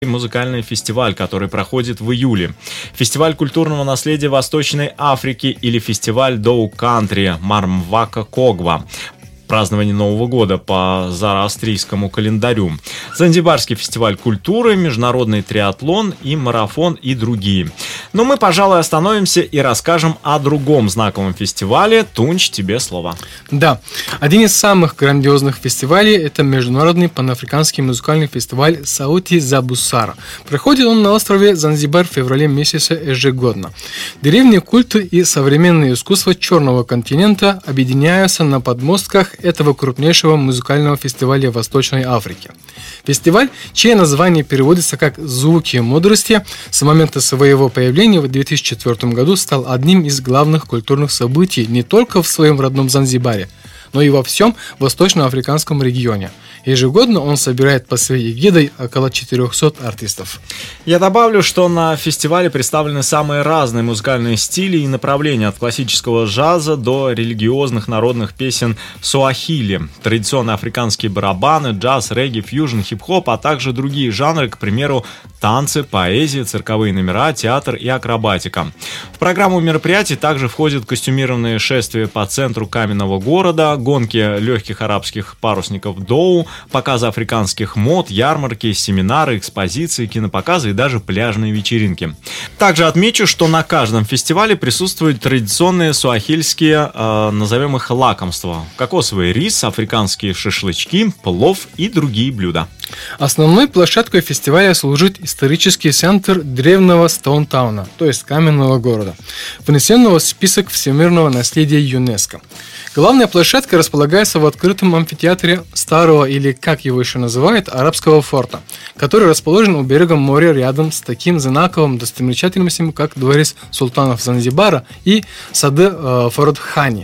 Музыкальный фестиваль, который проходит в июле. Фестиваль культурного наследия Восточной Африки или фестиваль Доу Кантри Мармвака Когва. Празднование Нового года по зороастрийскому календарю. Занзибарский фестиваль культуры, международный триатлон и марафон и другие. Но мы, пожалуй, остановимся и расскажем о другом знаковом фестивале. Тунч, тебе слово. Да, один из самых грандиозных фестивалей – это Международный панафриканский музыкальный фестиваль Саути за Бусара. Проходит он на острове Занзибар в феврале месяце ежегодно. Древние культы и современное искусство Черного континента объединяются на подмостках этого крупнейшего музыкального фестиваля в Восточной Африке. Фестиваль, чье название переводится как «Звуки мудрости», с момента своего появления в 2004 году стал одним из главных культурных событий не только в своем родном Занзибаре, но и во всем восточноафриканском регионе. Ежегодно он собирает под своей эгидой около 400 артистов. Я добавлю, что на фестивале представлены самые разные музыкальные стили и направления, от классического джаза до религиозных народных песен суахили, традиционные африканские барабаны, джаз, регги, фьюжн, хип-хоп, а также другие жанры, к примеру, танцы, поэзия, цирковые номера, театр и акробатика. В программу мероприятий также входят костюмированные шествия по центру каменного города, гонки легких арабских парусников доу, показы африканских мод, ярмарки, семинары, экспозиции, кинопоказы и даже пляжные вечеринки. Также отмечу, что на каждом фестивале присутствуют традиционные суахильские, назовем их, лакомства. Кокосовый рис, африканские шашлычки, плов и другие блюда. Основной площадкой фестиваля служит исторический центр древнего Стоунтауна, то есть каменного города, внесенного в список всемирного наследия ЮНЕСКО. Главная площадка располагается в открытом амфитеатре старого, или как его еще называют, арабского форта, который расположен у берега моря рядом с таким знаковым достопримечательностями, как дворец султанов Занзибара и сады Форт Хани.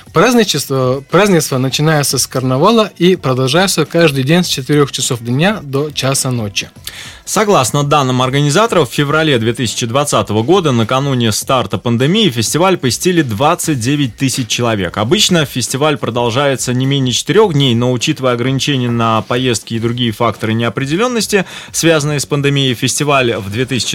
Празднества начинаются с карнавала и продолжаются каждый день с 4 часов дня до часа ночи. Согласно данным организаторов, в феврале 2020 года, накануне старта пандемии, фестиваль посетили 29 тысяч человек. Обычно фестиваль продолжается не менее 4 дней, но учитывая ограничения на поездки и другие факторы неопределенности, связанные с пандемией, фестиваль в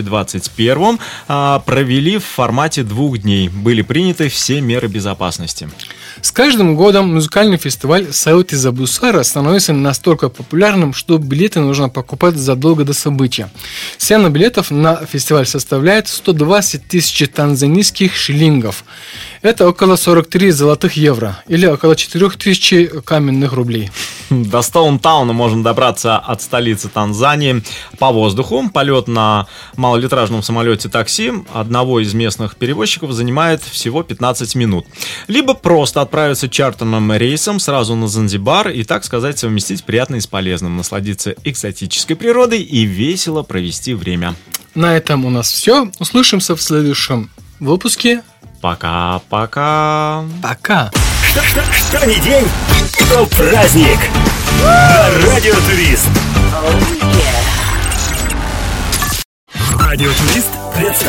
2021 провели в формате 2 дней. Были приняты все меры безопасности. С каждым годом музыкальный фестиваль Саути за Бусара становится настолько популярным, что билеты нужно покупать задолго до события. Цена билетов на фестиваль составляет 120 тысяч танзанийских шиллингов. Это около 43 золотых евро, или около 4000 каменных рублей. До Стоунтауна можно добраться от столицы Танзании по воздуху. Полет на малолитражном самолете такси одного из местных перевозчиков занимает всего 15 минут. Либо просто отправиться чартерным рейсом сразу на Занзибар и, так сказать, совместить приятное с полезным, насладиться экзотической природой и весело провести время. На этом у нас все. Услышимся в следующем выпуске. Пока-пока. Пока. Что ни день, то праздник. Радио Турист. Радио Турист представляет.